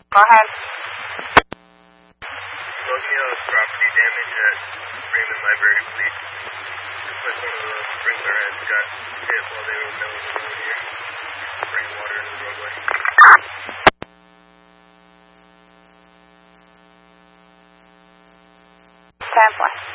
Go ahead. Logan property damage at Raymond Library, please. Looks like one of the sprinkler heads got hit while they were milling the road here, bringing water into the roadway. Stand by.